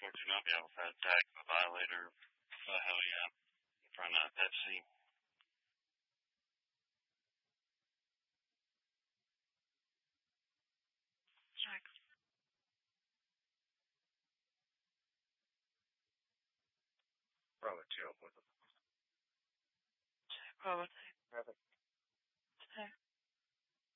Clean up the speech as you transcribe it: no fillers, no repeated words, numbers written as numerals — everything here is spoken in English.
to not be able to attack the violator. Hell yeah. Probably not Pepsi. Check. Probably chill with them. Probably. Perfect.